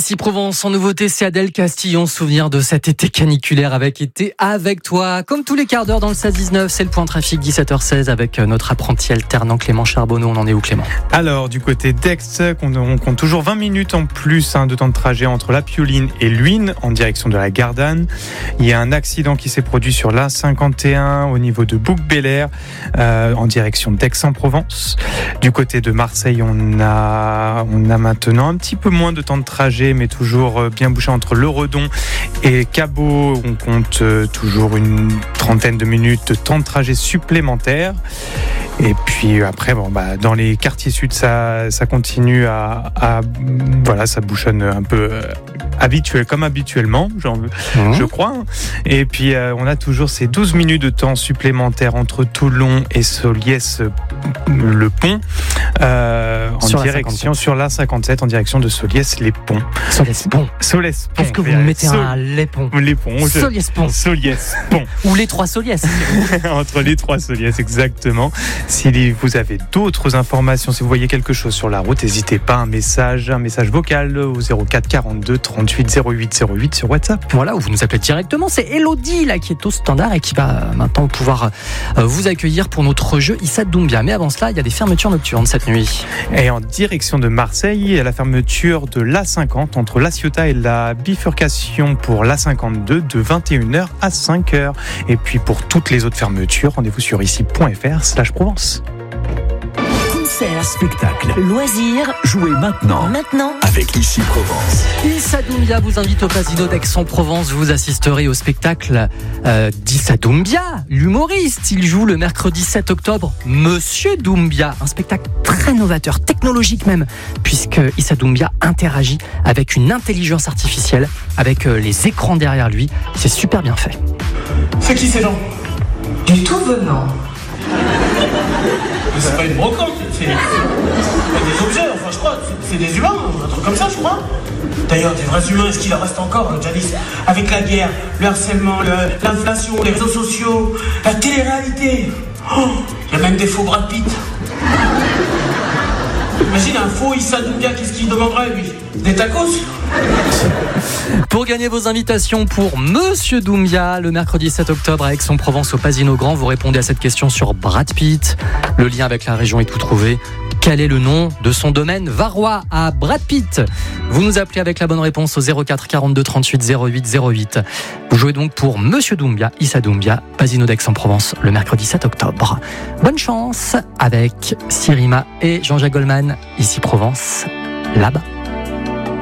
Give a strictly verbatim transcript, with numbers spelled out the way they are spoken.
Ici Provence, en nouveauté, c'est Adèle Castillon, souvenir de cet été caniculaire avec Été avec toi. Comme tous les quarts d'heure dans le seize dix-neuf, c'est le point trafic dix-sept heures seize avec notre apprenti alternant Clément Charbonneau. On en est où, Clément ? Alors, du côté d'Aix, on compte toujours vingt minutes en plus hein, de temps de trajet entre La Pioline et Luynes en direction de la Gardanne. Il y a un accident qui s'est produit sur l'A cinquante et un au niveau de Bouc-Bel-Air euh, en direction d'Aix-en-Provence. Du côté de Marseille, on a, on a maintenant un petit peu moins de temps de trajet, mais toujours bien bouché entre Le Redon et Cabots. On compte toujours une trentaine de minutes de temps de trajet supplémentaire. Et puis après, bon, bah, dans les quartiers sud, ça, ça continue à, à, voilà, ça bouchonne un peu euh, habituel, comme habituellement, genre, mmh. je crois. Et puis euh, on a toujours ces douze minutes de temps supplémentaires entre Toulon et Soliès, le pont, euh, en sur direction sur l'A cinquante-sept, en direction de Soliès les ponts. Soliès pont. Soliès pont. Qu'est-ce que vous me mettez Sol- un les ponts Les ponts. Soliès pont. Soliès pont. Ou les trois Soliès. Entre les trois Soliès, exactement. Si vous avez d'autres informations, si vous voyez quelque chose sur la route, n'hésitez pas, un message, un message vocal au zéro quatre quarante-deux trente-huit zéro huit zéro huit sur WhatsApp. Voilà, ou vous nous appelez directement. C'est Elodie là qui est au standard et qui va maintenant pouvoir vous accueillir pour notre jeu Issa Doumbia. Mais avant cela, il y a des fermetures nocturnes cette nuit. Et en direction de Marseille, il y a la fermeture de l'A cinquante entre La Ciotat et la bifurcation pour l'A cinquante-deux de vingt et une heures à cinq heures. Et puis pour toutes les autres fermetures, rendez-vous sur ici point f r slash Provence. Concert, spectacle, loisirs, jouez maintenant. Maintenant, avec Ici Provence. Issa Doumbia vous invite au Casino d'Aix-en-Provence. Vous assisterez au spectacle euh, d'Issa Doumbia, l'humoriste. Il joue le mercredi sept octobre Monsieur Doumbia. Un spectacle très novateur, technologique même, puisque Issa Doumbia interagit avec une intelligence artificielle, avec euh, les écrans derrière lui. C'est super bien fait. C'est qui ces gens ? Du tout venant. Mais c'est pas une brocante, c'est, c'est des objets, enfin je crois, c'est, c'est des humains, un truc comme ça je crois. D'ailleurs, des vrais humains, est-ce qu'il en reste encore, le jadis ? Avec la guerre, le harcèlement, le, l'inflation, les réseaux sociaux, la télé-réalité. Oh, il y a même des faux Brad Pitt. Imagine un faux Issa Doumbia, qu'est-ce qu'il demanderait lui ? Des tacos ? Pour gagner vos invitations pour Monsieur Doumbia, le mercredi sept octobre à Aix-en-Provence au Pasino Grand, vous répondez à cette question sur Brad Pitt. Le lien avec la région est tout trouvé. Quel est le nom de son domaine varois à Brad Pitt ? Vous nous appelez avec la bonne réponse au zéro quatre quarante-deux trente-huit zéro huit zéro huit. Vous jouez donc pour Monsieur Doumbia, Issa Doumbia, Pasino d'Aix-en-Provence le mercredi sept octobre. Bonne chance avec Sirima et Jean-Jacques Goldman, ici Provence, là-bas.